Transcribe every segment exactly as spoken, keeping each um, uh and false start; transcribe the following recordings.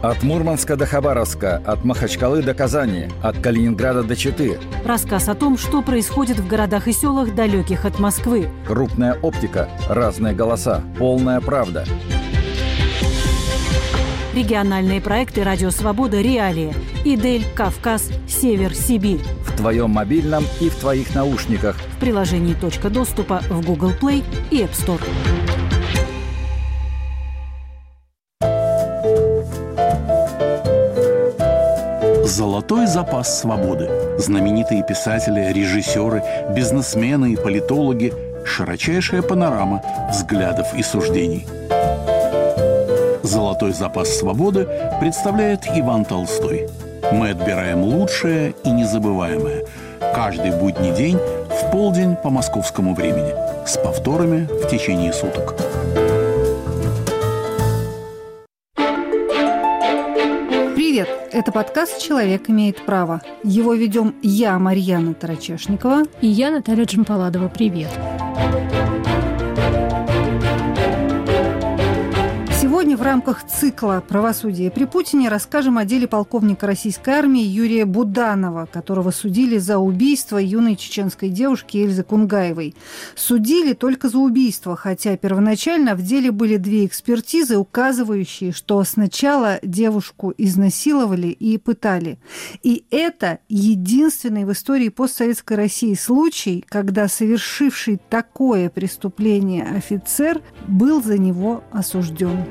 От Мурманска до Хабаровска, от Махачкалы до Казани, от Калининграда до Читы. Рассказ о том, что происходит в городах и селах, далеких от Москвы. Крупная оптика, разные голоса, полная правда. Региональные проекты «Радио Свобода», «Реалии», «Идель», «Кавказ», «Север», «Сибирь». В твоем мобильном и в твоих наушниках. В приложении «Точка доступа» в Google Play и App Store. Золотой запас свободы. Знаменитые писатели, режиссеры, бизнесмены и политологи. Широчайшая панорама взглядов и суждений. Золотой запас свободы представляет Иван Толстой. Мы отбираем лучшее и незабываемое. Каждый будний день в полдень по московскому времени. С повторами в течение суток. Привет! Это подкаст «Человек имеет право». Его ведем я, Марьяна Тарачешникова. И я, Наталья Джампаладова. Привет! Сегодня в рамках цикла «Правосудие при Путине» расскажем о деле полковника российской армии Юрия Буданова, которого судили за убийство юной чеченской девушки Эльзы Кунгаевой. Судили только за убийство, хотя первоначально в деле были две экспертизы, указывающие, что сначала девушку изнасиловали и пытали. И это единственный в истории постсоветской России случай, когда совершивший такое преступление офицер был за него осужден.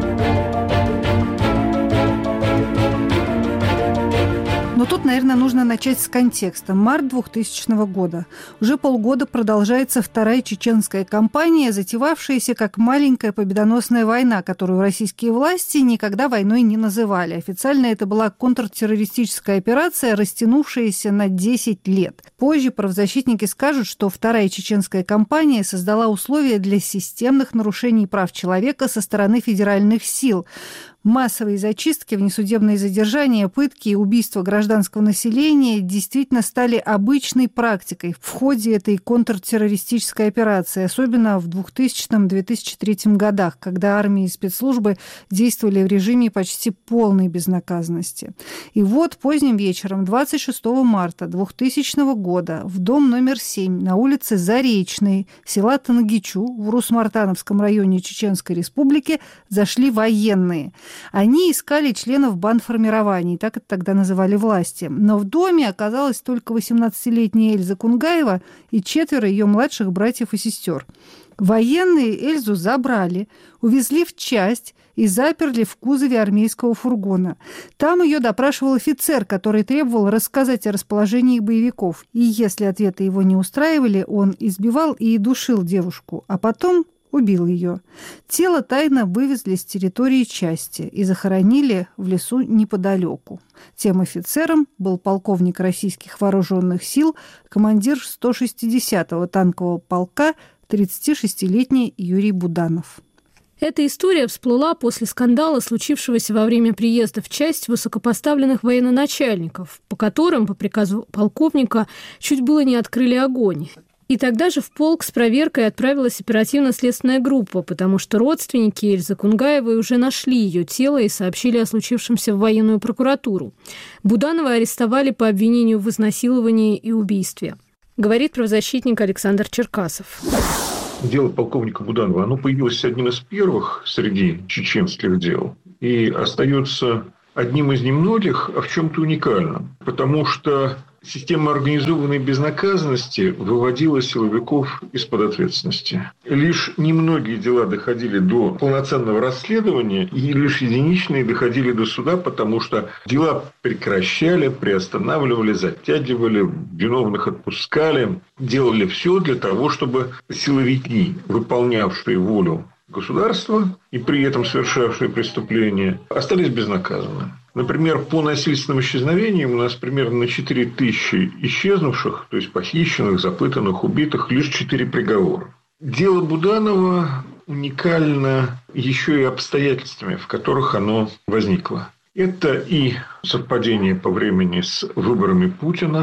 Но тут, наверное, нужно начать с контекста. Март двухтысячного года. Уже полгода продолжается вторая чеченская кампания, затевавшаяся как маленькая победоносная война, которую российские власти никогда войной не называли. Официально это была контртеррористическая операция, растянувшаяся на десять лет. Позже правозащитники скажут, что вторая чеченская кампания создала условия для системных нарушений прав человека со стороны федеральных сил. Массовые зачистки, внесудебные задержания, пытки и убийства гражданского населения действительно стали обычной практикой в ходе этой контртеррористической операции, особенно в двухтысячном — две тысячи третьем годах, когда армии и спецслужбы действовали в режиме почти полной безнаказанности. И вот поздним вечером двадцать шестого марта двухтысячного года в дом номер семь на улице Заречной села Тангичу в Урус-Мартановском районе Чеченской Республики зашли военные. Они искали членов бандформирований, так это тогда называли власти. Но в доме оказалась только восемнадцатилетняя Эльза Кунгаева и четверо ее младших братьев и сестер. Военные Эльзу забрали, увезли в часть и заперли в кузове армейского фургона. Там ее допрашивал офицер, который требовал рассказать о расположении боевиков. И если ответы его не устраивали, он избивал и душил девушку, а потом убил ее. Тело тайно вывезли с территории части и захоронили в лесу неподалеку. Тем офицером был полковник российских вооруженных сил, командир сто шестидесятого танкового полка, тридцатишестилетний Юрий Буданов. Эта история всплыла после скандала, случившегося во время приезда в часть высокопоставленных военачальников, по которым, по приказу полковника, чуть было не открыли огонь. И тогда же в полк с проверкой отправилась оперативно-следственная группа, потому что родственники Эльзы Кунгаевой уже нашли ее тело и сообщили о случившемся в военную прокуратуру. Буданова арестовали по обвинению в изнасиловании и убийстве, говорит правозащитник Александр Черкасов. Дело полковника Буданова, оно появилось одним из первых среди чеченских дел и остается одним из немногих, а в чем-то уникальным, потому что система организованной безнаказанности выводила силовиков из-под ответственности. Лишь немногие дела доходили до полноценного расследования, и лишь единичные доходили до суда, потому что дела прекращали, приостанавливали, затягивали, виновных отпускали, делали все для того, чтобы силовики, выполнявшие волю государства и при этом совершавшие преступления, остались безнаказанными. Например, по насильственным исчезновениям у нас примерно на четыре тысячи исчезнувших, то есть похищенных, запытанных, убитых, лишь четыре приговора. Дело Буданова уникально еще и обстоятельствами, в которых оно возникло. Это и совпадение по времени с выборами Путина,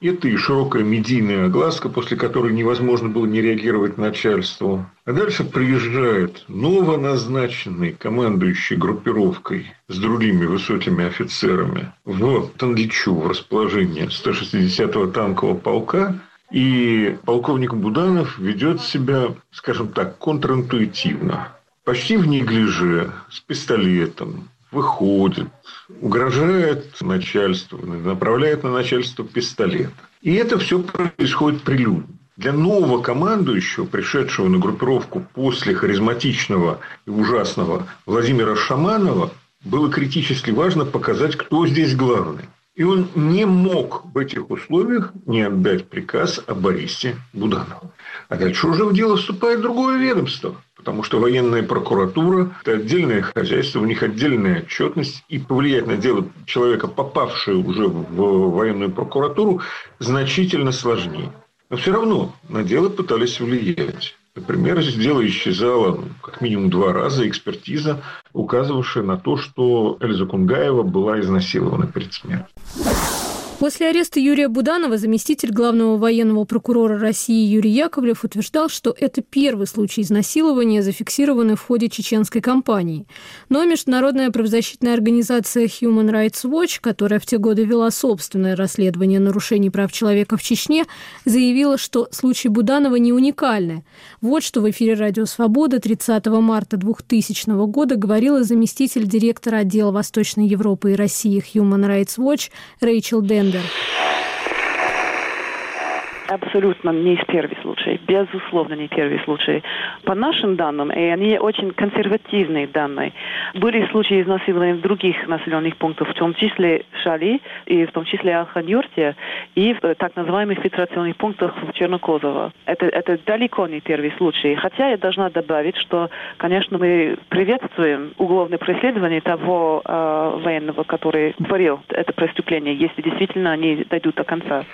Это и широкая медийная огласка, после которой невозможно было не реагировать начальству. А дальше приезжает новоназначенный командующий группировкой с другими высокими офицерами в Танличу, в расположение сто шестидесятого танкового полка. И полковник Буданов ведет себя, скажем так, контринтуитивно. Почти в неглиже, с пистолетом, выходит, угрожает начальству, направляет на начальство пистолет. И это все происходит прилюдно. Для нового командующего, пришедшего на группировку после харизматичного и ужасного Владимира Шаманова, было критически важно показать, кто здесь главный. И он не мог в этих условиях не отдать приказ о Борисе Буданову. А дальше уже в дело вступает другое ведомство. Потому что военная прокуратура – это отдельное хозяйство, у них отдельная отчетность. И повлиять на дело человека, попавшего уже в военную прокуратуру, значительно сложнее. Но все равно на дело пытались влиять. Например, из дела исчезала ну, как минимум два раза экспертиза, указывавшая на то, что Эльза Кунгаева была изнасилована перед смертью. После ареста Юрия Буданова заместитель главного военного прокурора России Юрий Яковлев утверждал, что это первый случай изнасилования, зафиксированный в ходе чеченской кампании. Но международная правозащитная организация Human Rights Watch, которая в те годы вела собственное расследование нарушений прав человека в Чечне, заявила, что случай Буданова не уникальный. Вот что в эфире «Радио Свобода» тридцатого марта двухтысячного года говорила заместитель директора отдела Восточной Европы и России Human Rights Watch Рэйчел Дендер. Абсолютно не первый случай, безусловно не первый случай. По нашим данным, и они очень консервативные данные, были случаи изнасилования в других населенных пунктах, в том числе в Шали, и в том числе в Хан-Юрте, и в так называемых фильтрационных пунктах в Чернокозово. Это, это далеко не первый случай. Хотя я должна добавить, что, конечно, мы приветствуем уголовное преследование того э, военного, который творил это преступление, если действительно они дойдут до конца.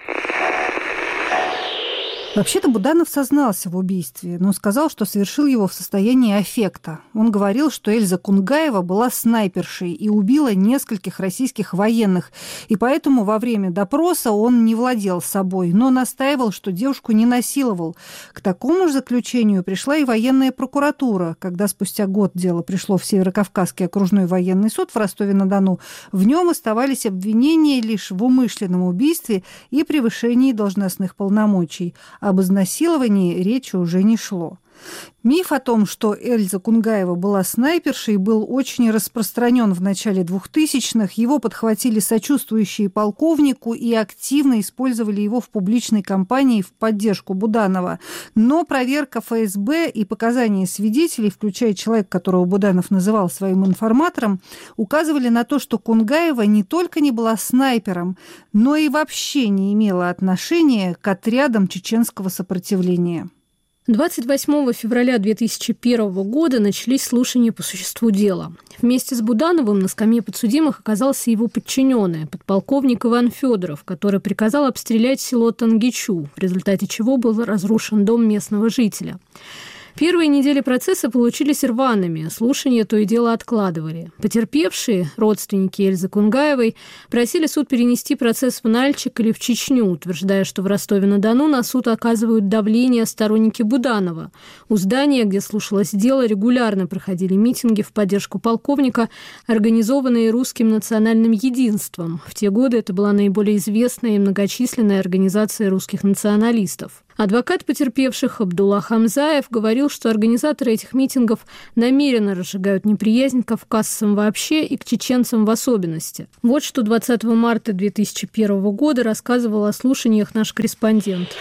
Вообще-то Буданов сознался в убийстве, но сказал, что совершил его в состоянии аффекта. Он говорил, что Эльза Кунгаева была снайпершей и убила нескольких российских военных, и поэтому во время допроса он не владел собой, но настаивал, что девушку не насиловал. К такому же заключению пришла и военная прокуратура, когда спустя год дело пришло в Северокавказский окружной военный суд в Ростове-на-Дону. В нем оставались обвинения лишь в умышленном убийстве и превышении должностных полномочий. Об изнасиловании речи уже не шло. Миф о том, что Эльза Кунгаева была снайпершей, был очень распространен в начале двухтысячных. Его подхватили сочувствующие полковнику и активно использовали его в публичной кампании в поддержку Буданова. Но проверка эф эс бэ и показания свидетелей, включая человека, которого Буданов называл своим информатором, указывали на то, что Кунгаева не только не была снайпером, но и вообще не имела отношения к отрядам чеченского сопротивления. двадцать восьмого февраля две тысячи первого года начались слушания по существу дела. Вместе с Будановым на скамье подсудимых оказался его подчиненный, подполковник Иван Федоров, который приказал обстрелять село Тангичу, в результате чего был разрушен дом местного жителя. Первые недели процесса получились рваными, слушания то и дело откладывали. Потерпевшие, родственники Эльзы Кунгаевой, просили суд перенести процесс в Нальчик или в Чечню, утверждая, что в Ростове-на-Дону на суд оказывают давление сторонники Буданова. У здания, где слушалось дело, регулярно проходили митинги в поддержку полковника, организованные Русским национальным единством. В те годы это была наиболее известная и многочисленная организация русских националистов. Адвокат потерпевших Абдулла Хамзаев говорил, что организаторы этих митингов намеренно разжигают неприязнь к кавказцам вообще и к чеченцам в особенности. Вот что двадцатого марта две тысячи первого года рассказывал о слушаниях наш корреспондент.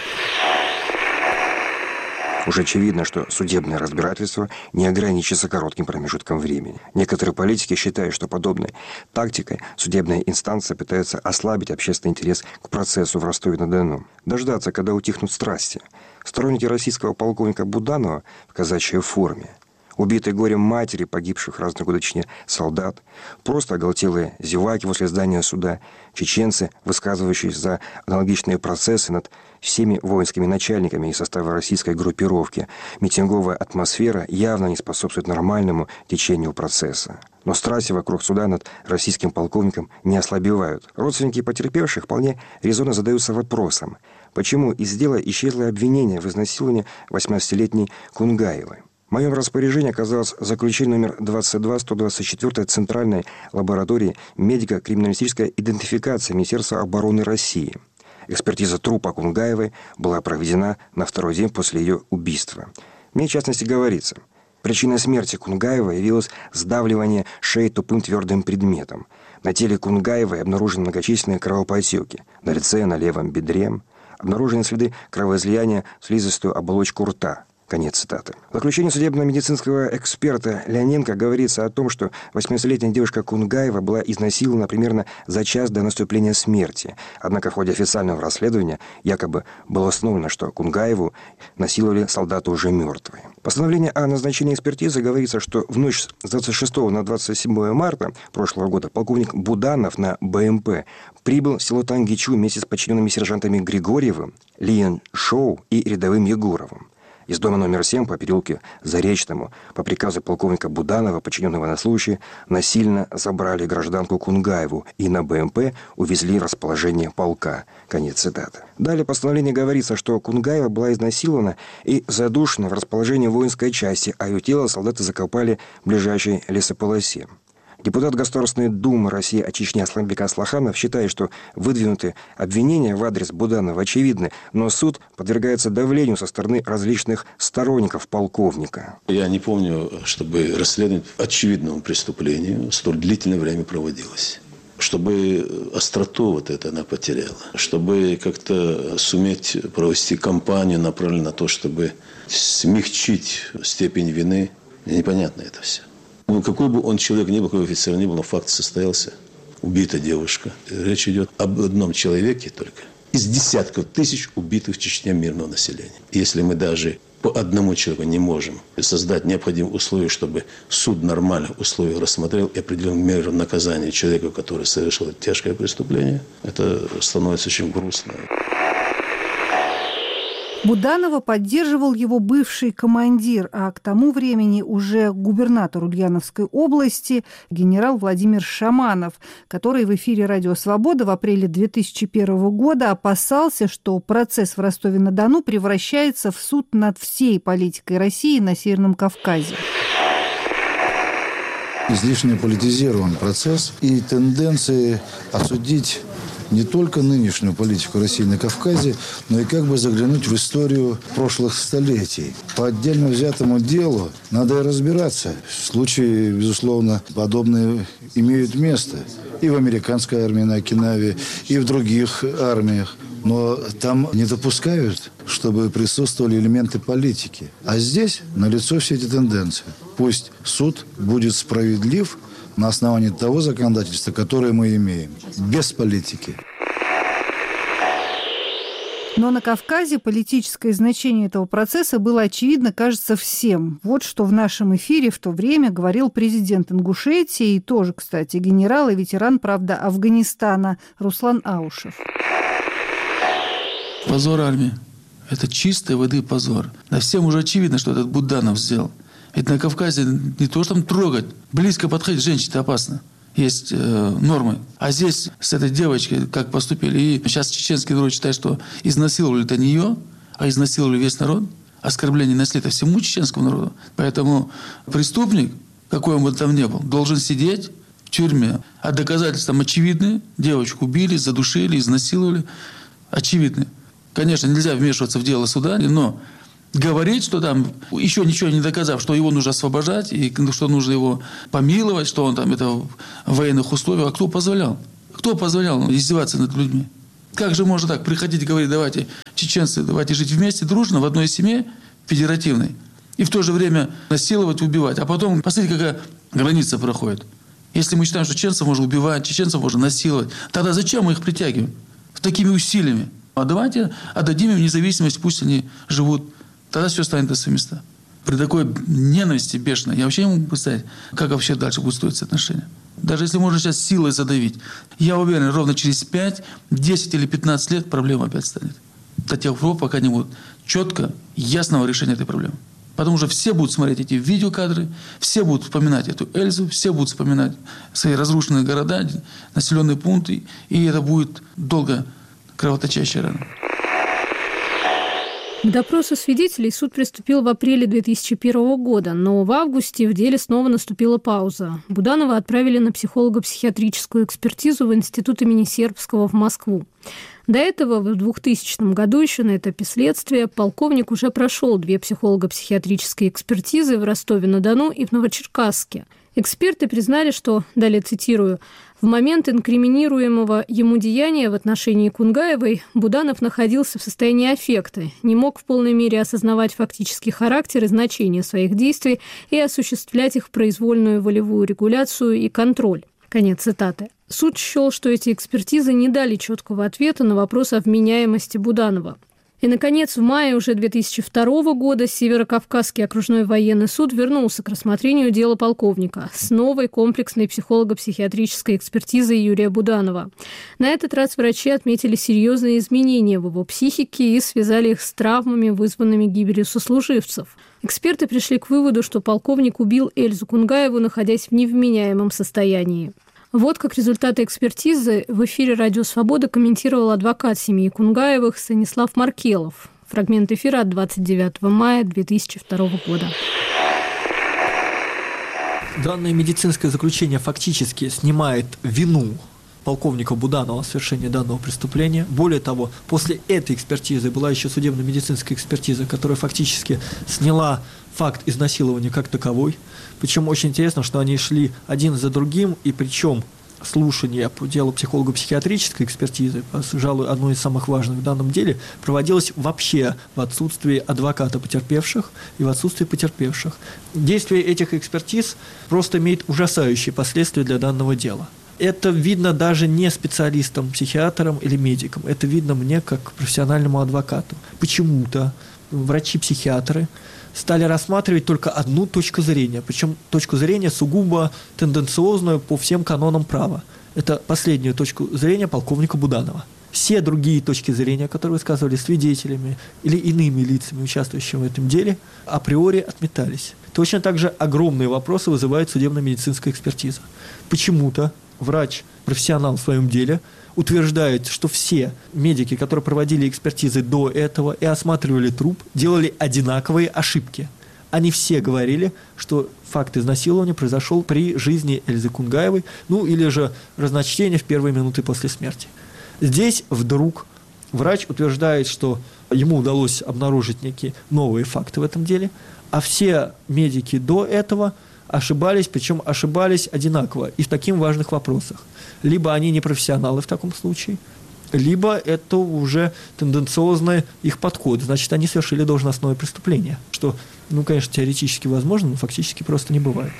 Уже очевидно, что судебное разбирательство не ограничится коротким промежутком времени. Некоторые политики считают, что подобной тактикой судебная инстанция пытается ослабить общественный интерес к процессу в Ростове-на-Дону. Дождаться, когда утихнут страсти. Сторонники российского полковника Буданова в казачьей форме, убитые горем матери погибших в разные годы Чечне солдат, просто оголтелые зеваки возле здания суда, чеченцы, высказывающиеся за аналогичные процессы над всеми воинскими начальниками из состава российской группировки. Митинговая атмосфера явно не способствует нормальному течению процесса. Но страсти вокруг суда над российским полковником не ослабевают. Родственники потерпевших вполне резонно задаются вопросом, почему из дела исчезло обвинение в изнасиловании восемнадцатилетней Кунгаевой. В моем распоряжении оказалось заключение номер двадцать два сто двадцать четыре Центральной лаборатории медико-криминалистической идентификации Министерства обороны России. Экспертиза трупа Кунгаевой была проведена на второй день после ее убийства. В ней, в частности, говорится, причиной смерти Кунгаевой явилось сдавливание шеи тупым твердым предметом. На теле Кунгаевой обнаружены многочисленные кровоподтеки. На лице, на левом бедре обнаружены следы кровоизлияния в слизистую оболочку рта. Конец цитаты. В заключении судебно-медицинского эксперта Леоненко говорится о том, что восемнадцатилетняя девушка Кунгаева была изнасилована примерно за час до наступления смерти. Однако в ходе официального расследования якобы было установлено, что Кунгаеву насиловали солдаты уже мертвые. Постановление о назначении экспертизы говорится, что в ночь с двадцать шестого на двадцать седьмое марта прошлого года полковник Буданов на БМП прибыл в село Тангичу вместе с подчиненными сержантами Григорьевым, Лиен Шоу и рядовым Егоровым. Из дома номер семь по переулке Заречному по приказу полковника Буданова, подчиненного военнослужащие, насильно забрали гражданку Кунгаеву и на БМП увезли в расположение полка. Конец цитаты. Далее в постановлении говорится, что Кунгаева была изнасилована и задушена в расположении воинской части, а ее тело солдаты закопали в ближайшей лесополосе. Депутат Государственной Думы России о Чечне Асламбек Аслаханов считает, что выдвинутые обвинения в адрес Буданова очевидны, но суд подвергается давлению со стороны различных сторонников полковника. Я не помню, чтобы расследование очевидному преступлению столь длительное время проводилось. Чтобы остроту вот это она потеряла. Чтобы как-то суметь провести кампанию, направленную на то, чтобы смягчить степень вины. Непонятно это все. Ну, какой бы он человек ни был, какой офицер ни был, но факт состоялся. Убита девушка. Речь идет об одном человеке только. Из десятков тысяч убитых в Чечне мирного населения. Если мы даже по одному человеку не можем создать необходимые условия, чтобы суд нормальных условий рассмотрел и определил меру наказания человеку, который совершил тяжкое преступление, это становится очень грустно. Буданова поддерживал его бывший командир, а к тому времени уже губернатор Ульяновской области генерал Владимир Шаманов, который в эфире «Радио Свобода» в апреле две тысячи первого года опасался, что процесс в Ростове-на-Дону превращается в суд над всей политикой России на Северном Кавказе. Излишне политизирован процесс и тенденции осудить не только нынешнюю политику России на Кавказе, но и как бы заглянуть в историю прошлых столетий. По отдельно взятому делу надо и разбираться. Случаи, безусловно, подобные имеют место. И в американской армии на Окинаве, и в других армиях. Но там не допускают, чтобы присутствовали элементы политики. А здесь налицо все эти тенденции. Пусть суд будет справедлив на основании того законодательства, которое мы имеем, без политики. Но на Кавказе политическое значение этого процесса было очевидно, кажется, всем. Вот что в нашем эфире в то время говорил президент Ингушетии и тоже, кстати, генерал и ветеран, правда, Афганистана Руслан Аушев. Позор армии. Это чистой воды позор. Да всем уже очевидно, что этот Буданов сделал. Ведь на Кавказе не то, что там трогать, близко подходить женщине опасно. Есть э, нормы. А здесь с этой девочкой как поступили. И сейчас чеченский народ считает, что изнасиловали это не ее, а изнасиловали весь народ. Оскорбление нанесли это всему чеченскому народу. Поэтому преступник, какой он бы там ни был, должен сидеть в тюрьме. А доказательства там очевидны. Девочку убили, задушили, изнасиловали. Очевидны. Конечно, нельзя вмешиваться в дело суда, но говорить, что там, еще ничего не доказав, что его нужно освобождать, и что нужно его помиловать, что он там это в военных условиях. А кто позволял? Кто позволял издеваться над людьми? Как же можно так приходить и говорить, давайте, чеченцы, давайте жить вместе, дружно, в одной семье федеративной, и в то же время насиловать, убивать. А потом, посмотрите, какая граница проходит. Если мы считаем, что чеченцев можно убивать, чеченцев можно насиловать, тогда зачем мы их притягиваем? С такими усилиями. А давайте отдадим им независимость, пусть они живут. Тогда все станет на свои места. При такой ненависти бешеной, я вообще не могу представить, как вообще дальше будут строиться отношения. Даже если можно сейчас силой задавить, я уверен, ровно через пять, десять или пятнадцать лет проблема опять станет. До тех пор, пока не будет четко, ясного решения этой проблемы. Потому что все будут смотреть эти видеокадры, все будут вспоминать эту Эльзу, все будут вспоминать свои разрушенные города, населенные пункты, и это будет долго кровоточащая рана. К допросу свидетелей суд приступил в апреле две тысячи первого года, но в августе в деле снова наступила пауза. Буданова отправили на психолого-психиатрическую экспертизу в Институт имени Сербского в Москву. До этого, в двухтысячном году, еще на этапе следствия, полковник уже прошел две психолого-психиатрические экспертизы в Ростове-на-Дону и в Новочеркасске. Эксперты признали, что, далее цитирую, «в момент инкриминируемого ему деяния в отношении Кунгаевой Буданов находился в состоянии аффекта, не мог в полной мере осознавать фактический характер и значение своих действий и осуществлять их произвольную волевую регуляцию и контроль». Конец цитаты. Суд счел, что эти экспертизы не дали четкого ответа на вопрос о вменяемости Буданова. И, наконец, в мае уже две тысячи второго года Северокавказский окружной военный суд вернулся к рассмотрению дела полковника с новой комплексной психолого-психиатрической экспертизой Юрия Буданова. На этот раз врачи отметили серьезные изменения в его психике и связали их с травмами, вызванными гибелью сослуживцев. Эксперты пришли к выводу, что полковник убил Эльзу Кунгаеву, находясь в невменяемом состоянии. Вот как результаты экспертизы в эфире «Радио Свобода» комментировал адвокат семьи Кунгаевых Станислав Маркелов. Фрагмент эфира от двадцать девятого мая две тысячи второго года. Данное медицинское заключение фактически снимает вину полковника Буданова в совершении данного преступления. Более того, после этой экспертизы была еще судебно-медицинская экспертиза, которая фактически сняла факт изнасилования как таковой. Причем очень интересно, что они шли один за другим, и причем слушание по делу психолого-психиатрической экспертизы, пожалуй, одно из самых важных в данном деле, проводилось вообще в отсутствии адвоката потерпевших и в отсутствии потерпевших. Действие этих экспертиз просто имеет ужасающие последствия для данного дела. Это видно даже не специалистам, психиатрам или медикам. Это видно мне как профессиональному адвокату. Почему-то врачи-психиатры стали рассматривать только одну точку зрения, причем точку зрения сугубо тенденциозную по всем канонам права. Это последнюю точку зрения полковника Буданова. Все другие точки зрения, которые высказывали свидетелями или иными лицами, участвующими в этом деле, априори отметались. Точно так же огромные вопросы вызывает судебно-медицинская экспертиза. Почему-то врач, профессионал в своем деле, утверждает, что все медики, которые проводили экспертизы до этого и осматривали труп, делали одинаковые ошибки. Они все говорили, что факт изнасилования произошел при жизни Эльзы Кунгаевой, ну или же разночтение в первые минуты после смерти. Здесь вдруг врач утверждает, что ему удалось обнаружить некие новые факты в этом деле, а все медики до этого ошибались, причем ошибались одинаково и в таких важных вопросах. Либо они не профессионалы в таком случае, либо это уже тенденциозный их подход, значит, они совершили должностное преступление, что, ну, конечно, теоретически возможно, но фактически просто не бывает.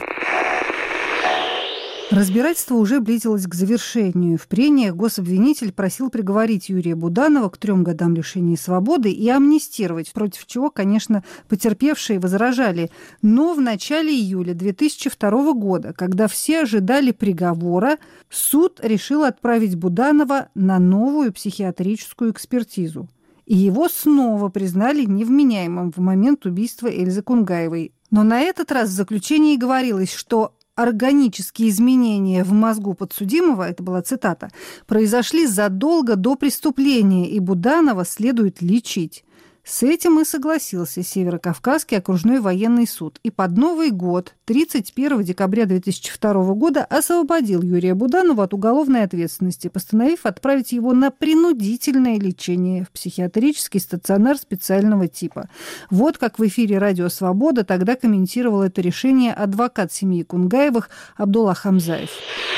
Разбирательство уже близилось к завершению. В прениях гособвинитель просил приговорить Юрия Буданова к трем годам лишения свободы и амнистировать, против чего, конечно, потерпевшие возражали. Но в начале июля две тысячи второго года, когда все ожидали приговора, суд решил отправить Буданова на новую психиатрическую экспертизу. И его снова признали невменяемым в момент убийства Эльзы Кунгаевой. Но на этот раз в заключении говорилось, что органические изменения в мозгу подсудимого, это была цитата, произошли задолго до преступления, и Буданова следует лечить. С этим и согласился Северокавказский окружной военный суд. И под Новый год, тридцать первого декабря две тысячи второго года, освободил Юрия Буданова от уголовной ответственности, постановив отправить его на принудительное лечение в психиатрический стационар специального типа. Вот как в эфире «Радио Свобода» тогда комментировал это решение адвокат семьи Кунгаевых Абдулла Хамзаев.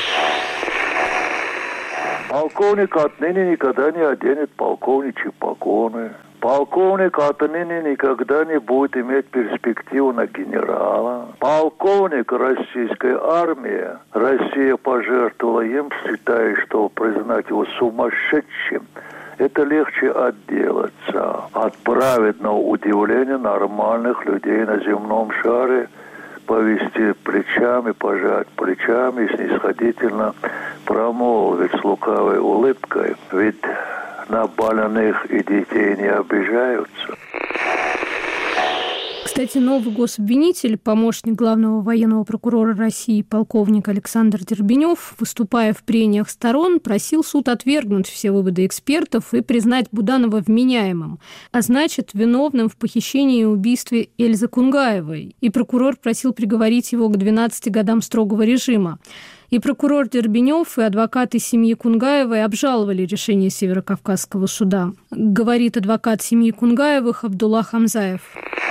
Полковник отныне никогда не оденет полковничьи погоны. Полковник отныне никогда не будет иметь перспективу на генерала. Полковник российской армии, Россия пожертвовала им, считая, что признать его сумасшедшим, это легче отделаться от праведного удивления нормальных людей на земном шаре, повести плечами, пожать плечами и снисходительно промолвить с лукавой улыбкой, ведь на больных и детей не обижаются. Кстати, Кстати, новый гособвинитель, помощник главного военного прокурора России полковник Александр Дербенев, выступая в прениях сторон, просил суд отвергнуть все выводы экспертов и признать Буданова вменяемым, а значит, виновным в похищении и убийстве Эльзы Кунгаевой. И прокурор просил приговорить его к двенадцати годам строгого режима. И прокурор Дербенев, и адвокаты семьи Кунгаевой обжаловали решение Северокавказского суда. Говорит адвокат семьи Кунгаевых Абдулла Хамзаев.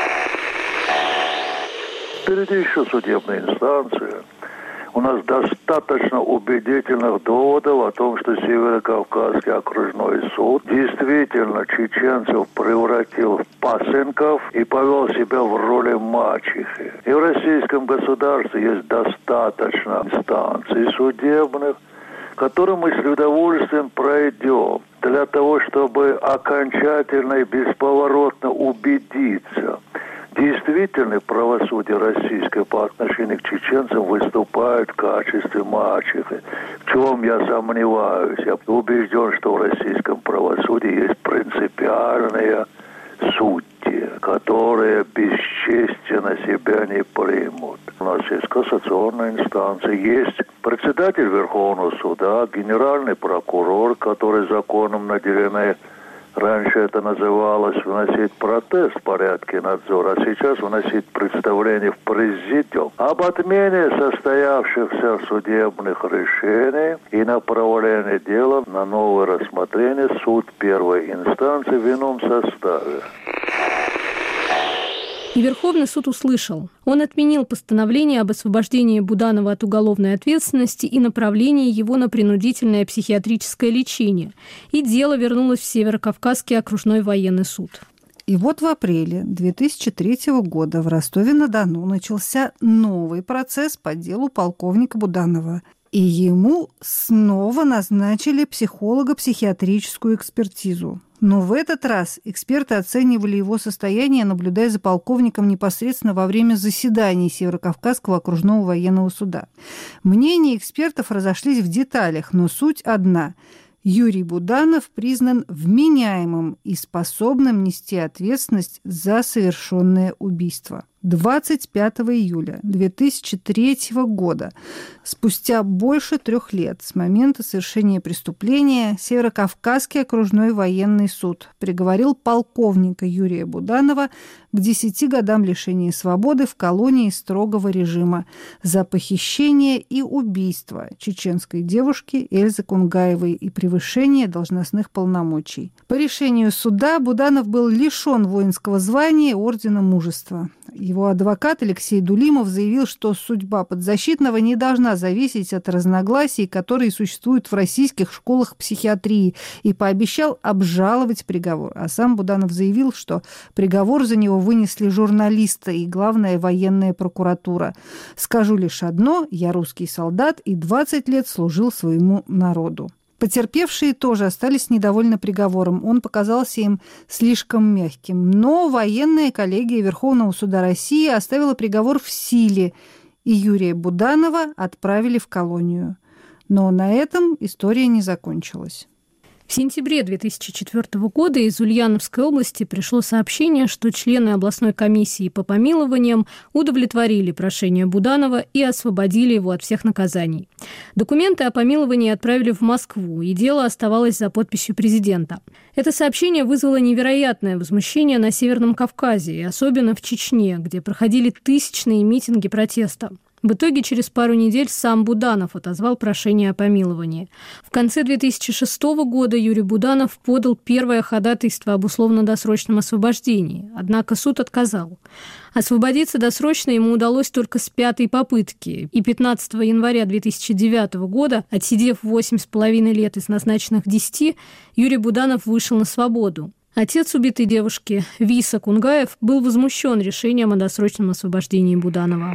Впереди еще судебная инстанция. У нас достаточно убедительных доводов о том, что Северокавказский окружной суд действительно чеченцев превратил в пасынков и повел себя в роли мачехи. И в российском государстве есть достаточно инстанций судебных, которые мы с удовольствием пройдем для того, чтобы окончательно и бесповоротно убедиться, действительно правосудие российское по отношению к чеченцам выступает в качестве мачехи. В чем я сомневаюсь? Я убежден, что в российском правосудии есть принципиальные судьи, которые бесчестие на себя не примут. У нас есть кассационная инстанция, есть председатель Верховного суда, генеральный прокурор, который законом наделены. Раньше это называлось вносить протест в порядке надзора, а сейчас вносить представление в президиум об отмене состоявшихся судебных решений и направлении дела на новое рассмотрение суд первой инстанции в ином составе. И Верховный суд услышал. Он отменил постановление об освобождении Буданова от уголовной ответственности и направлении его на принудительное психиатрическое лечение. И дело вернулось в Северокавказский окружной военный суд. И вот в апреле две тысячи третьего года в Ростове-на-Дону начался новый процесс по делу полковника Буданова. И ему снова назначили психолого-психиатрическую экспертизу. Но в этот раз эксперты оценивали его состояние, наблюдая за полковником непосредственно во время заседаний Северокавказского окружного военного суда. Мнения экспертов разошлись в деталях, но суть одна. Юрий Буданов признан вменяемым и способным нести ответственность за совершенное убийство. двадцать пятого июля две тысячи третьего года, спустя больше трех лет с момента совершения преступления, Северокавказский окружной военный суд приговорил полковника Юрия Буданова к десяти годам лишения свободы в колонии строгого режима за похищение и убийство чеченской девушки Эльзы Кунгаевой и превышение должностных полномочий. По решению суда Буданов был лишен воинского звания Ордена Мужества. Его адвокат Алексей Дулимов заявил, что судьба подзащитного не должна зависеть от разногласий, которые существуют в российских школах психиатрии, и пообещал обжаловать приговор. А сам Буданов заявил, что приговор за него вынесли журналисты и главная военная прокуратура. «Скажу лишь одно: я русский солдат и двадцать лет служил своему народу». Потерпевшие тоже остались недовольны приговором. Он показался им слишком мягким. Но военная коллегия Верховного суда России оставила приговор в силе, и Юрия Буданова отправили в колонию. Но на этом история не закончилась. В сентябре две тысячи четвёртого года из Ульяновской области пришло сообщение, что члены областной комиссии по помилованиям удовлетворили прошение Буданова и освободили его от всех наказаний. Документы о помиловании отправили в Москву, и дело оставалось за подписью президента. Это сообщение вызвало невероятное возмущение на Северном Кавказе, и особенно в Чечне, где проходили тысячные митинги протеста. В итоге через пару недель сам Буданов отозвал прошение о помиловании. В конце две тысячи шестого года Юрий Буданов подал первое ходатайство об условно-досрочном освобождении, однако суд отказал. Освободиться досрочно ему удалось только с пятой попытки, и пятнадцатого января две тысячи девятого года, отсидев восемь с половиной лет из назначенных десяти, Юрий Буданов вышел на свободу. Отец убитой девушки, Виса Кунгаев, был возмущен решением о досрочном освобождении Буданова.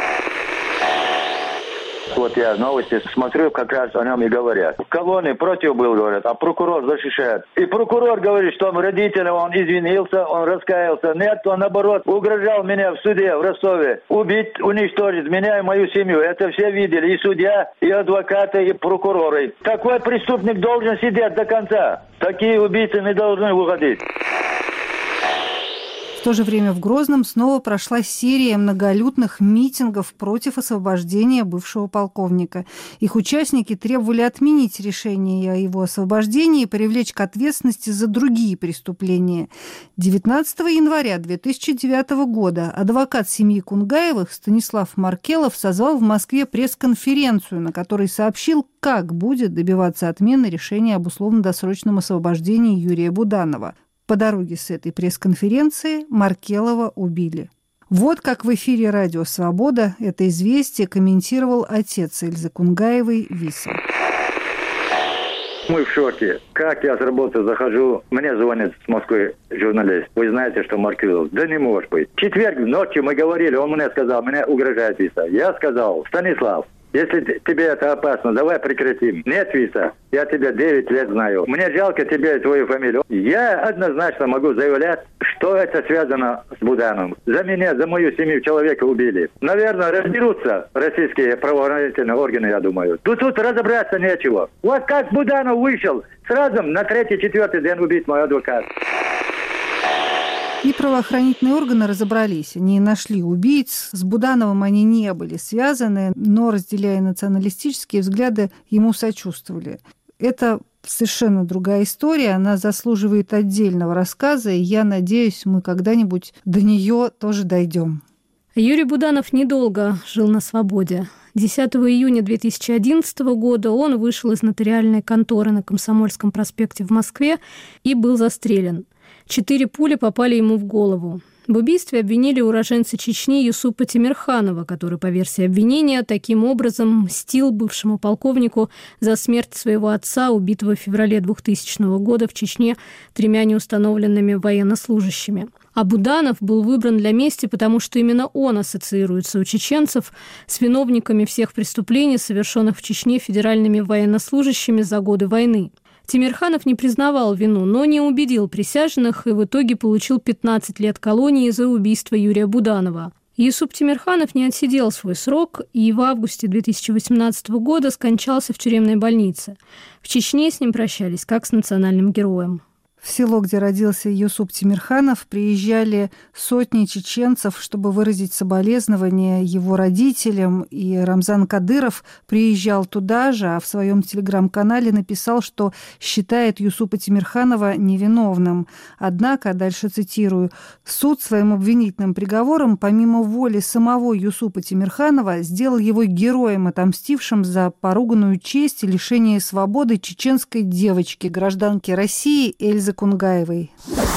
Вот я новости смотрю, как раз о нем и говорят. В колонии против был, говорят, а прокурор защищает. И прокурор говорит, что он родителям, он извинился, он раскаялся. Нет, он наоборот угрожал меня в суде в Ростове. Убить, уничтожить меня и мою семью. Это все видели. И судья, и адвокаты, и прокуроры. Такой преступник должен сидеть до конца. Такие убийцы не должны выходить. то же время в Грозном снова прошла серия многолюдных митингов против освобождения бывшего полковника. Их участники требовали отменить решение о его освобождении и привлечь к ответственности за другие преступления. девятнадцатого января две тысячи девятого года адвокат семьи Кунгаевых Станислав Маркелов созвал в Москве пресс-конференцию, на которой сообщил, как будет добиваться отмены решения об условно-досрочном освобождении Юрия Буданова. По дороге с этой пресс-конференции Маркелова убили. Вот как в эфире «Радио Свобода» это известие комментировал отец Эльзы Кунгаевой Виса. Мы в шоке. Как я с работы захожу, мне звонит с Москвы журналист. Вы знаете, что Маркелов? Да не может быть. В четверг ночью мы говорили, он мне сказал, мне угрожает Виса. Я сказал, Станислав, если тебе это опасно, давай прекратим. Нет, Виса, я тебя девять лет знаю. Мне жалко тебя и твою фамилию. Я однозначно могу заявлять, что это связано с Буданом. За меня, за мою семью человека убили. Наверное, разберутся российские правоохранительные органы, я думаю. Тут, тут разобраться нечего. Вот как Буданов вышел, сразу на третий-четвертый день убит мой адвокат. И правоохранительные органы разобрались. Они нашли убийц. С Будановым они не были связаны, но, разделяя националистические взгляды, ему сочувствовали. Это совершенно другая история. Она заслуживает отдельного рассказа, и я надеюсь, мы когда-нибудь до нее тоже дойдем. Юрий Буданов недолго жил на свободе. десятого июня две тысячи одиннадцатого года он вышел из нотариальной конторы на Комсомольском проспекте в Москве и был застрелен. Четыре пули попали ему в голову. В убийстве обвинили уроженца Чечни Юсупа Темирханова, который, по версии обвинения, таким образом мстил бывшему полковнику за смерть своего отца, убитого в феврале двухтысячного года в Чечне тремя неустановленными военнослужащими. А Буданов был выбран для мести, потому что именно он ассоциируется у чеченцев с виновниками всех преступлений, совершенных в Чечне федеральными военнослужащими за годы войны. Темирханов не признавал вину, но не убедил присяжных и в итоге получил пятнадцать лет колонии за убийство Юрия Буданова. Юсуп Темирханов не отсидел свой срок и в августе две тысячи восемнадцатого года скончался в тюремной больнице. В Чечне с ним прощались как с национальным героем. В село, где родился Юсуп Темирханов, приезжали сотни чеченцев, чтобы выразить соболезнования его родителям, и Рамзан Кадыров приезжал туда же, а в своем телеграм-канале написал, что считает Юсупа Темирханова невиновным. Однако, дальше цитирую, суд своим обвинительным приговором, помимо воли самого Юсупа Темирханова, сделал его героем, отомстившим за поруганную честь и лишение свободы чеченской девочки, гражданки России Эльзы Кунгаевой.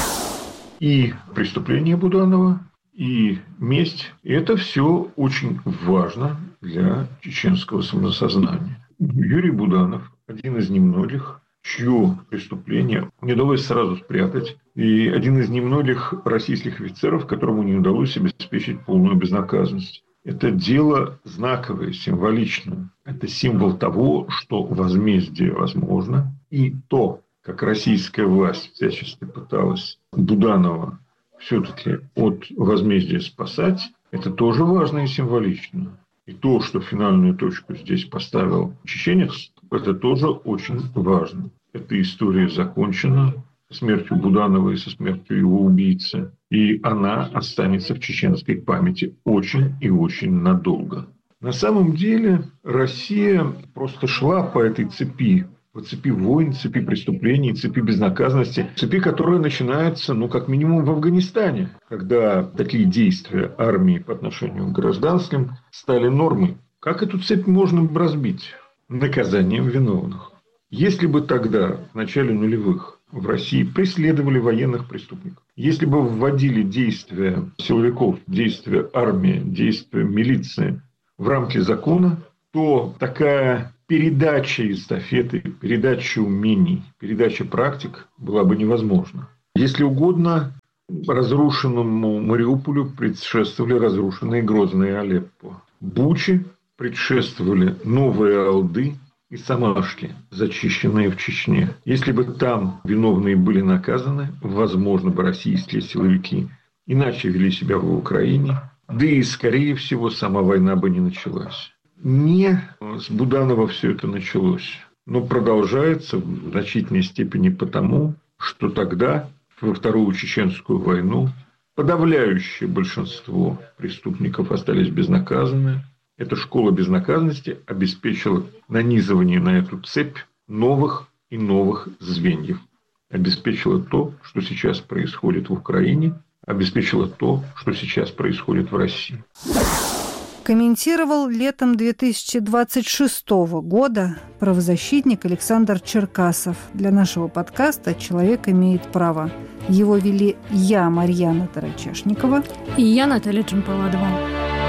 И преступление Буданова, и месть – это все очень важно для чеченского самосознания. Юрий Буданов – один из немногих, чье преступление не удалось сразу спрятать, и один из немногих российских офицеров, которому не удалось обеспечить полную безнаказанность. Это дело знаковое, символичное. Это символ того, что возмездие возможно, и то, как российская власть всячески пыталась Буданова все-таки от возмездия спасать, это тоже важно и символично. И то, что финальную точку здесь поставил чеченец, это тоже очень важно. Эта история закончена со смертью Буданова и со смертью его убийцы. И она останется в чеченской памяти очень и очень надолго. На самом деле Россия просто шла по этой цепи, по цепи войн, цепи преступлений, цепи безнаказанности, цепи, которая начинается, ну, как минимум в Афганистане, когда такие действия армии по отношению к гражданским стали нормой. Как эту цепь можно разбить? Наказанием виновных. Если бы тогда, в начале нулевых, в России преследовали военных преступников, если бы вводили действия силовиков, действия армии, действия милиции в рамки закона, то такая передача эстафеты, передача умений, передача практик была бы невозможна. Если угодно, разрушенному Мариуполю предшествовали разрушенные Грозные и Алеппо. Бучи предшествовали новые Алды и Самашки, зачищенные в Чечне. Если бы там виновные были наказаны, возможно бы российские силовики иначе вели себя в Украине, да и, скорее всего, сама война бы не началась. Не с Буданова все это началось, но продолжается в значительной степени потому, что тогда, во Вторую Чеченскую войну, Подавляющее большинство преступников остались безнаказанны. Эта школа безнаказанности обеспечила нанизывание на эту цепь новых и новых звеньев. Обеспечила то, что сейчас происходит в Украине, обеспечила то, что сейчас происходит в России. Комментировал летом две тысячи двадцать шестого года правозащитник Александр Черкасов. Для нашего подкаста «Человек имеет право». Его вели я, Марьяна Тарачешникова. И я, Наталья Джампаладова.